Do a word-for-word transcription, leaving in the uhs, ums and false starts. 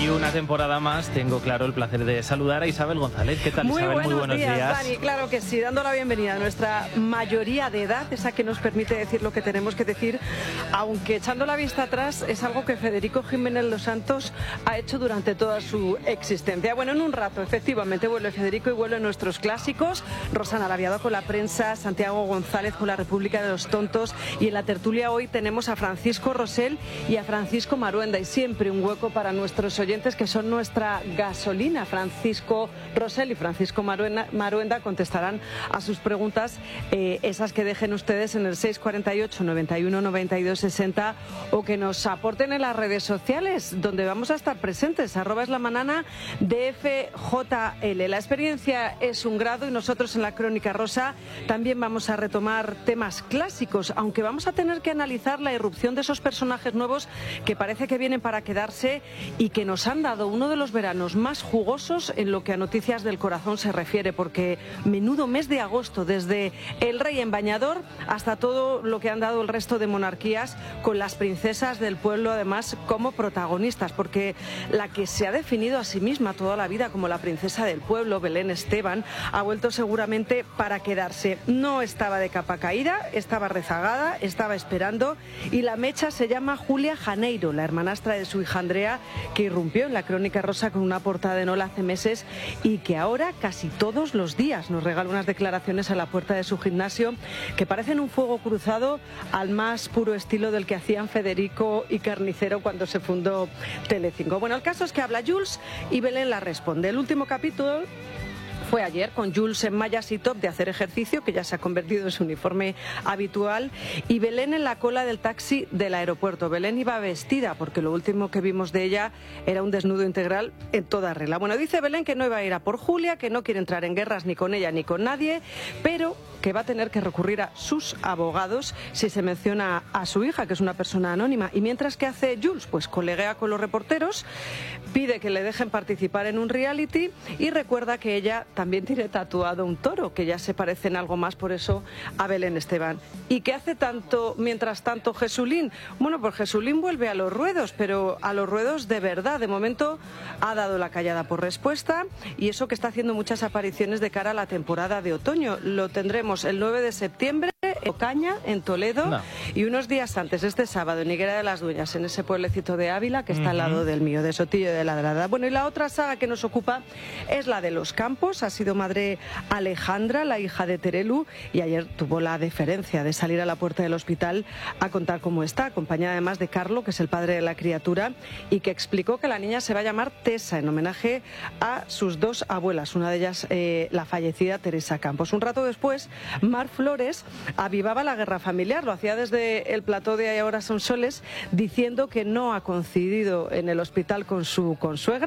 Y una temporada más tengo, claro, el placer de saludar a Isabel González. ¿Qué tal, Muy Isabel? buenos Muy buenos días, días. Dani. Claro que sí, dando la bienvenida a nuestra mayoría de edad, esa que nos permite decir lo que tenemos que decir, aunque echando la vista atrás es algo que Federico Jiménez Los Santos ha hecho durante toda su existencia. Bueno, en un rato, efectivamente, vuelve Federico y vuelven nuestros clásicos. Rosana Laviado con la prensa, Santiago González con la República de los Tontos, y en la tertulia hoy tenemos a Francisco Rosell y a Francisco Maruenda, y siempre un hueco para nuestros oyentes que son nuestra gasolina. Francisco Rosell y Francisco Maruenda, Maruenda contestarán a sus preguntas, eh, esas que dejen ustedes en el seis cuarenta y ocho, noventa y uno, noventa y dos, sesenta, o que nos aporten en las redes sociales, donde vamos a estar presentes, arroba es la manana D F J L. La experiencia es un grado y nosotros en la Crónica Rosa también vamos a retomar temas clásicos, aunque vamos a tener que analizar la irrupción de esos personajes nuevos que parece que vienen para quedarse y que nos han dado uno de los veranos más jugosos en lo que a noticias del corazón se refiere, porque menudo mes de agosto, desde el rey en bañador hasta todo lo que han dado el resto de monarquías, con las princesas del pueblo además como protagonistas, porque la que se ha definido a sí misma toda la vida como la princesa del pueblo, Belén Esteban, ha vuelto seguramente para quedarse. No estaba de capa caída, estaba rezagada, estaba esperando, y la mecha se llama Julia Janeiro, la hermanastra de su hija Andrea, que irrumpió en la Crónica Rosa con una portada de Nola hace meses y que ahora casi todos los días nos regala unas declaraciones a la puerta de su gimnasio que parecen un fuego cruzado al más puro estilo del que hacían Federico y Carnicero cuando se fundó Telecinco. Bueno, el caso es que habla Jules y Belén la responde. El último capítulo fue ayer, con Jules en mallas y top de hacer ejercicio, que ya se ha convertido en su uniforme habitual, y Belén en la cola del taxi del aeropuerto. Belén iba vestida, porque lo último que vimos de ella era un desnudo integral en toda regla. Bueno, dice Belén que no iba a ir a por Julia, que no quiere entrar en guerras ni con ella ni con nadie, pero que va a tener que recurrir a sus abogados si se menciona a su hija, que es una persona anónima. Y mientras, que hace Jules, pues coleguea con los reporteros, pide que le dejen participar en un reality y recuerda que ella también tiene tatuado un toro, que ya se parece en algo más, por eso, a Belén Esteban. ¿Y qué hace tanto, mientras tanto, Jesulín? Bueno, pues Jesulín vuelve a los ruedos, pero a los ruedos de verdad. De momento ha dado la callada por respuesta, y eso que está haciendo muchas apariciones de cara a la temporada de otoño. Lo tendremos el nueve de septiembre en Ocaña, en Toledo, no. y unos días antes, este sábado, en Higuera de las Dueñas, en ese pueblecito de Ávila que está uh-huh. al lado del mío, de Sotillo de Ladrada. Bueno, y la otra saga que nos ocupa es la de los campos. Ha sido madre Alejandra, la hija de Terelu, y ayer tuvo la deferencia de salir a la puerta del hospital a contar cómo está, acompañada además de Carlo, que es el padre de la criatura, y que explicó que la niña se va a llamar Tessa, en homenaje a sus dos abuelas, una de ellas eh, la fallecida Teresa Campos. Un rato después, Mar Flores avivaba la guerra familiar, lo hacía desde el plató de Ahora son soles, diciendo que no ha coincidido en el hospital con su consuegra,